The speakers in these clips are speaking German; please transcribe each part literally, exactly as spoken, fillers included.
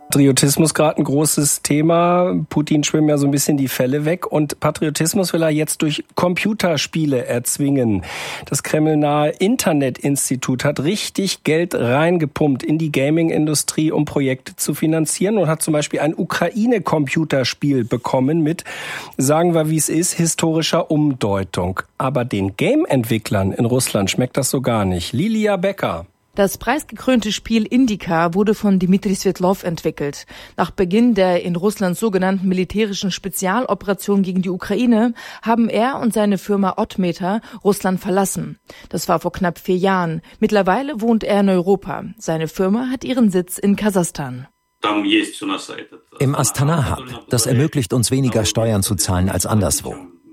Patriotismus gerade ein großes Thema. Putin schwimmt ja so ein bisschen die Fälle weg und Patriotismus will er jetzt durch Computerspiele erzwingen. Das kremlnahe Internetinstitut hat richtig Geld reingepumpt in die Gaming-Industrie, um Projekte zu finanzieren und hat zum Beispiel ein Ukraine-Computerspiel bekommen mit, sagen wir wie es ist, historischer Umdeutung. Aber den Game-Entwicklern in Russland schmeckt das so gar nicht. Lilia Becker. Das preisgekrönte Spiel Indica wurde von Dmitri Svetlov entwickelt. Nach Beginn der in Russland sogenannten militärischen Spezialoperation gegen die Ukraine haben er und seine Firma Oddmeter Russland verlassen. Das war vor knapp vier Jahren. Mittlerweile wohnt er in Europa. Seine Firma hat ihren Sitz in Kasachstan. Im Astana-Hub. Das ermöglicht uns weniger Steuern zu zahlen als anderswo.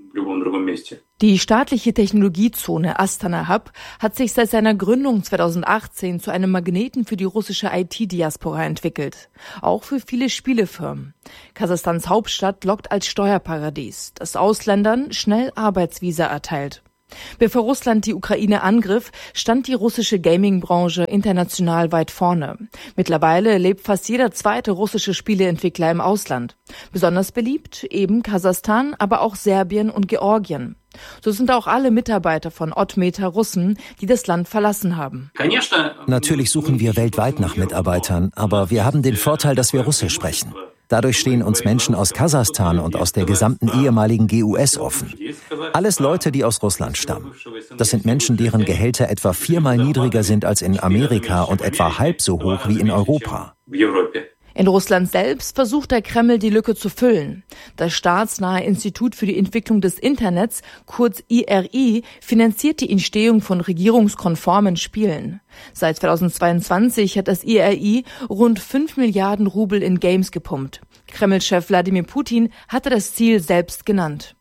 Die staatliche Technologiezone Astana Hub hat sich seit seiner Gründung zweitausendachtzehn zu einem Magneten für die russische I T-Diaspora entwickelt. Auch für viele Spielefirmen. Kasachstans Hauptstadt lockt als Steuerparadies, das Ausländern schnell Arbeitsvisa erteilt. Bevor Russland die Ukraine angriff, stand die russische Gaming-Branche international weit vorne. Mittlerweile lebt fast jeder zweite russische Spieleentwickler im Ausland. Besonders beliebt eben Kasachstan, aber auch Serbien und Georgien. So sind auch alle Mitarbeiter von Oddmeter Russen, die das Land verlassen haben. Natürlich suchen wir weltweit nach Mitarbeitern, aber wir haben den Vorteil, dass wir Russisch sprechen. Dadurch stehen uns Menschen aus Kasachstan und aus der gesamten ehemaligen G U S offen. Alles Leute, die aus Russland stammen. Das sind Menschen, deren Gehälter etwa viermal niedriger sind als in Amerika und etwa halb so hoch wie in Europa. In Russland selbst versucht der Kreml, die Lücke zu füllen. Das staatsnahe Institut für die Entwicklung des Internets, kurz I R I, finanziert die Entstehung von regierungskonformen Spielen. Seit zweitausendzweiundzwanzig hat das I R I rund fünf Milliarden Rubel in Games gepumpt. Kreml-Chef Wladimir Putin hatte das Ziel selbst genannt.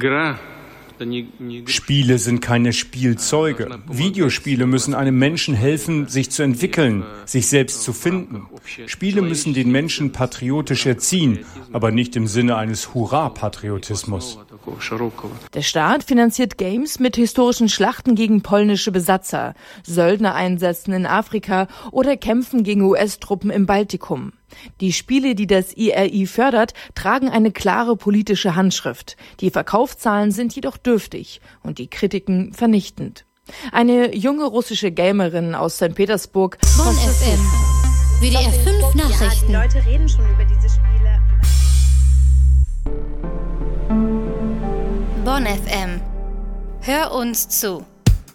Spiele sind keine Spielzeuge. Videospiele müssen einem Menschen helfen, sich zu entwickeln, sich selbst zu finden. Spiele müssen den Menschen patriotisch erziehen, aber nicht im Sinne eines Hurra-Patriotismus. Der Staat finanziert Games mit historischen Schlachten gegen polnische Besatzer, Söldnereinsätzen in Afrika oder Kämpfen gegen U S-Truppen im Baltikum. Die Spiele, die das I R I fördert, tragen eine klare politische Handschrift. Die Verkaufszahlen sind jedoch dürftig und die Kritiken vernichtend. Eine junge russische Gamerin aus Sankt Petersburg. Bonn F M. W D R fünf Nachrichten. Ja, die Leute reden schon über diese Spiele. Bonn F M. Hör uns zu.